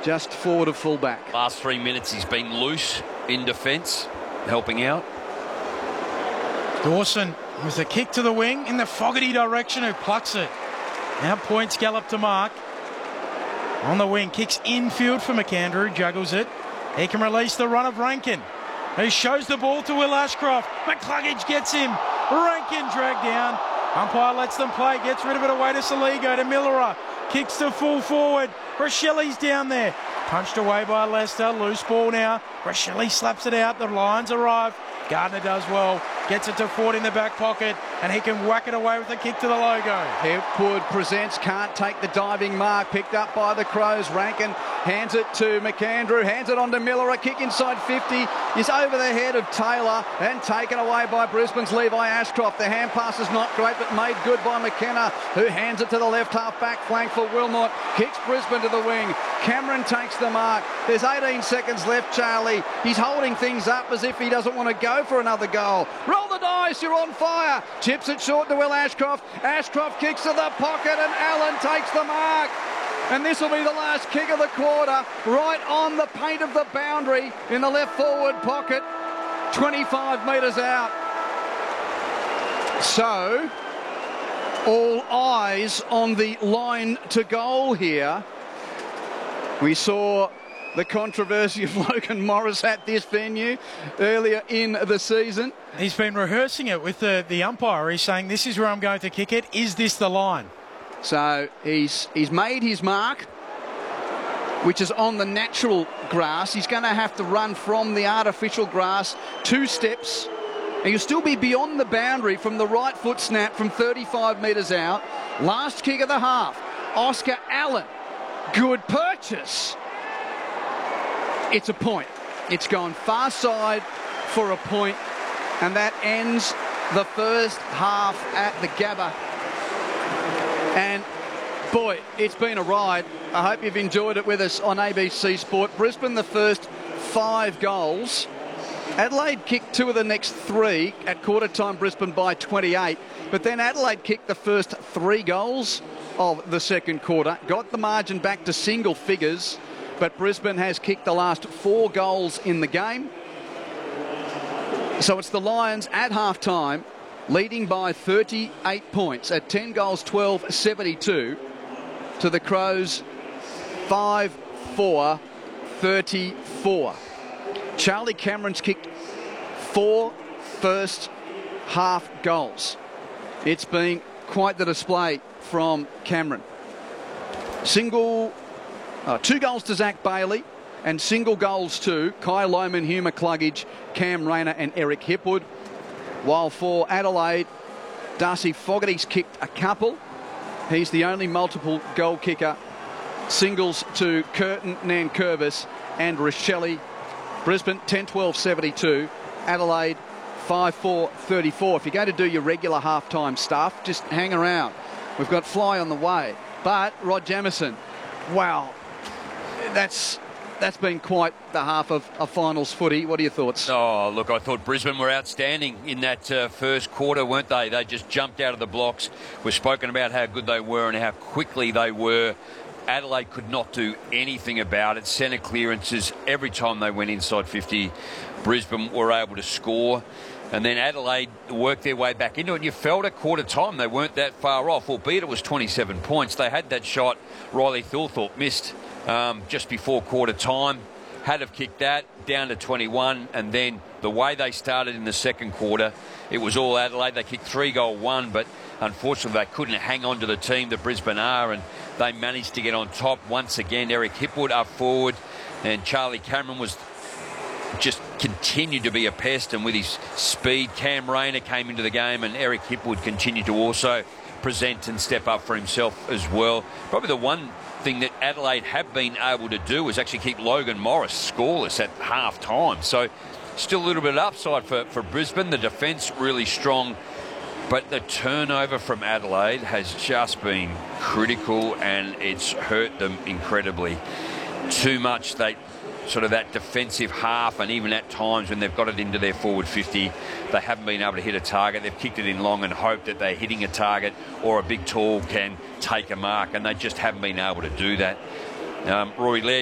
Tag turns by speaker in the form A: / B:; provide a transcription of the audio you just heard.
A: just forward of full-back.
B: Last 3 minutes he's been loose in defence, helping out.
C: Dawson with a kick to the wing in the Fogarty direction, who plucks it. Now points Gallop to mark. On the wing, kicks infield for McAndrew, juggles it. He can release the run of Rankin, who shows the ball to Will Ashcroft. McCluggage gets him. Rankin dragged down. Umpire lets them play, gets rid of it away to Saligo, to Millerer. Kicks to full forward. Rochelli's down there. Punched away by Leicester. Loose ball now. Rochelli slaps it out. The Lions arrive. Gardner does well. Gets it to Ford in the back pocket, and he can whack it away with a kick to the logo.
A: Hipwood presents, can't take the diving mark. Picked up by the Crows. Rankin hands it to McAndrew. Hands it on to Miller. A kick inside 50 is over the head of Taylor and taken away by Brisbane's Levi Ashcroft. The hand pass is not great, but made good by McKenna, who hands it to the left half back flank for Wilmot. Kicks Brisbane to the wing. Cameron takes the mark. There's 18 seconds left, Charlie. He's holding things up as if he doesn't want to go for another goal. Roll the dice, you're on fire. Chips it short to Will Ashcroft. Ashcroft kicks to the pocket and Allen takes the mark. And this will be the last kick of the quarter, right on the paint of the boundary in the left forward pocket, 25 metres out. So, all eyes on the line to goal here. We saw the controversy of Logan Morris at this venue earlier in the season.
C: He's been rehearsing it with the umpire. He's saying, this is where I'm going to kick it. Is this the line?
A: So he's made his mark, which is on the natural grass. He's going to have to run from the artificial grass 2 steps, and he'll still be beyond the boundary from the right foot snap from 35 metres out. Last kick of the half. Oscar Allen. Good purchase. It's a point. It's gone far side for a point, and that ends the first half at the Gabba. And boy, it's been a ride. I hope you've enjoyed it with us on ABC Sport. Brisbane the first 5 goals. Adelaide kicked 2 of the next 3 at quarter time. Brisbane by 28, but then Adelaide kicked the first 3 goals of the second quarter, got the margin back to single figures, but Brisbane has kicked the last 4 goals in the game. So it's the Lions at half time, leading by 38 points at 10 goals, 12-72, to the Crows 5-4-34. Charlie Cameron's kicked 4 first half goals. It's been quite the display from Cameron. 2 goals to Zach Bailey, and single goals to Kai Lohmann, Hugh McCluggage, Cam Rayner and Eric Hipwood. While for Adelaide, Darcy Fogarty's kicked a couple. He's the only multiple goal kicker. Singles to Curtin, Nankervis and Rochelli. Brisbane 10-12-72. Adelaide 5-4-34. If you're going to do your regular halftime stuff, just hang around. We've got Fly on the way. But Rod Jamieson, wow, that's been quite the half of a finals footy. What are your thoughts?
B: Oh, look, I thought Brisbane were outstanding in that first quarter, weren't they? They just jumped out of the blocks. We've spoken about how good they were and how quickly they were. Adelaide could not do anything about it. Centre clearances every time they went inside 50. Brisbane were able to score. And then Adelaide worked their way back into it. And you felt at quarter time they weren't that far off, albeit it was 27 points. They had that shot Riley Thorthorpe missed just before quarter time. Had have kicked that down to 21, and then the way they started in the second quarter, it was all Adelaide. They kicked 3-goal-1, but unfortunately they couldn't hang on to the team that Brisbane are, and they managed to get on top once again. Eric Hipwood up forward, and Charlie Cameron was just continued to be a pest, and with his speed, Cam Rayner came into the game, and Eric Hipwood continued to also present and step up for himself as well. Probably the one thing that Adelaide have been able to do is actually keep Logan Morris scoreless at half time. So still a little bit of upside for Brisbane. The defence really strong, but the turnover from Adelaide has just been critical, and it's hurt them incredibly. Too much. They sort of that defensive half, and even at times when they've got it into their forward 50, they haven't been able to hit a target. They've kicked it in long and hoped that they're hitting a target or a big tall can take a mark, and they just haven't been able to do that. Rory Laird